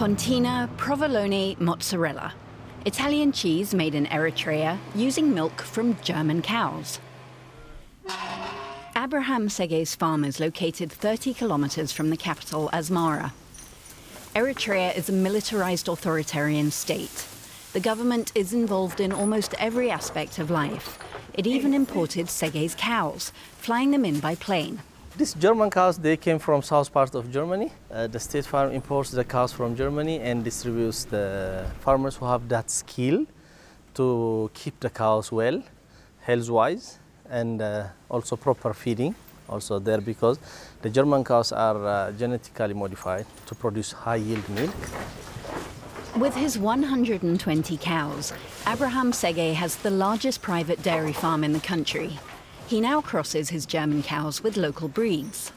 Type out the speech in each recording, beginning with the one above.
Fontina Provolone Mozzarella, Italian cheese made in Eritrea using milk from German cows. Abraham Sege's farm is located 30 kilometers from the capital, Asmara. Eritrea is a militarized authoritarian state. The government is involved in almost every aspect of life. It even imported Sege's cows, flying them in by plane. These German cows, they came from south part of Germany. The state farm imports the cows from Germany and distributes the farmers who have that skill to keep the cows well, health-wise, and also proper feeding also there, because the German cows are genetically modified to produce high-yield milk. With his 120 cows, Abraham Sege has the largest private dairy farm in the country. He now crosses his German cows with local breeds.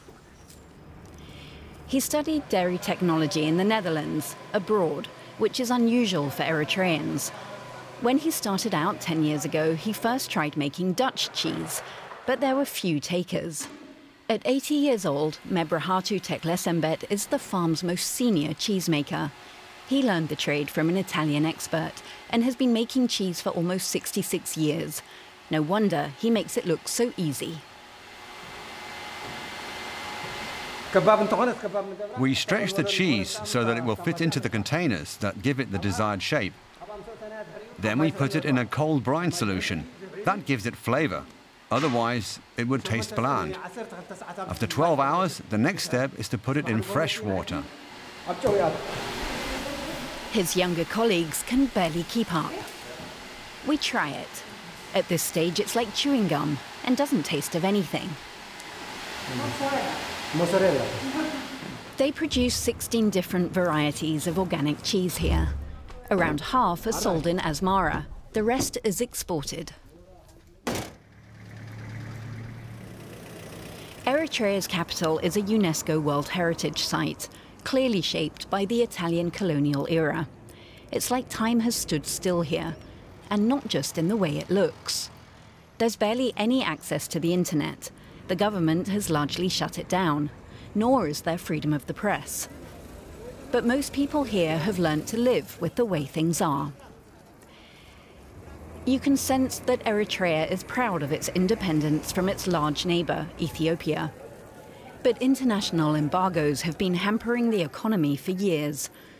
He studied dairy technology in the Netherlands, abroad, which is unusual for Eritreans. When he started out 10 years ago, he first tried making Dutch cheese, but there were few takers. At 80 years old, Mebrahatu Teklesembet is the farm's most senior cheesemaker. He learned the trade from an Italian expert and has been making cheese for almost 66 years. No wonder he makes it look so easy. We stretch the cheese so that it will fit into the containers that give it the desired shape. Then we put it in a cold brine solution. That gives it flavor. Otherwise, it would taste bland. After 12 hours, the next step is to put it in fresh water. His younger colleagues can barely keep up. We try it. At this stage, it's like chewing gum and doesn't taste of anything. Mozzarella. They produce 16 different varieties of organic cheese here. Around half are sold in Asmara. The rest is exported. Eritrea's capital is a UNESCO World Heritage Site, clearly shaped by the Italian colonial era. It's like time has stood still here, and not just in the way it looks. There's barely any access to the internet. The government has largely shut it down, nor is there freedom of the press. But most people here have learnt to live with the way things are. You can sense that Eritrea is proud of its independence from its large neighbour, Ethiopia. But international embargoes have been hampering the economy for years.